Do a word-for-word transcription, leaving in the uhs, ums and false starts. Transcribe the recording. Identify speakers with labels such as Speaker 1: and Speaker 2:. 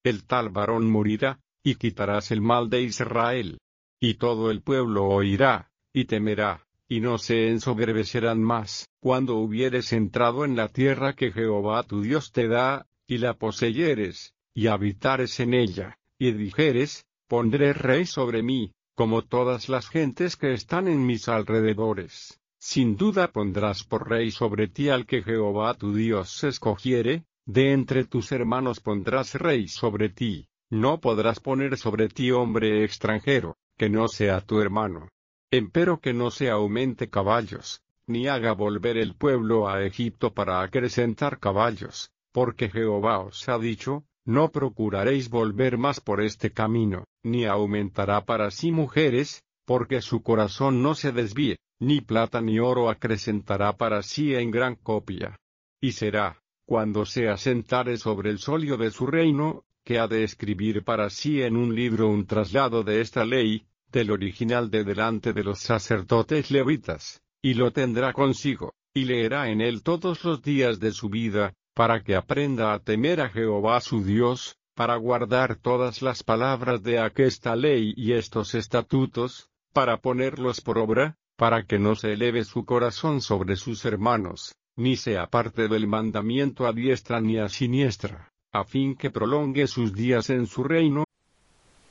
Speaker 1: el tal varón morirá, y quitarás el mal de Israel. Y todo el pueblo oirá, y temerá, y no se ensoberbecerán más, cuando hubieres entrado en la tierra que Jehová tu Dios te da, y la poseyeres, y habitares en ella, y dijeres, pondré rey sobre mí, como todas las gentes que están en mis alrededores. Sin duda pondrás por rey sobre ti al que Jehová tu Dios escogiere, de entre tus hermanos pondrás rey sobre ti, no podrás poner sobre ti hombre extranjero, que no sea tu hermano. Empero que no se aumente caballos, ni haga volver el pueblo a Egipto para acrecentar caballos, porque Jehová os ha dicho, no procuraréis volver más por este camino, ni aumentará para sí mujeres, porque su corazón no se desvíe, ni plata ni oro acrecentará para sí en gran copia. Y será, cuando se asentare sobre el solio de su reino, que ha de escribir para sí en un libro un traslado de esta ley, del original de delante de los sacerdotes levitas, y lo tendrá consigo, y leerá en él todos los días de su vida, para que aprenda a temer a Jehová su Dios, para guardar todas las palabras de aquesta ley y estos estatutos, para ponerlos por obra, para que no se eleve su corazón sobre sus hermanos, ni se aparte del mandamiento a diestra ni a siniestra, a fin que prolongue sus días en su reino,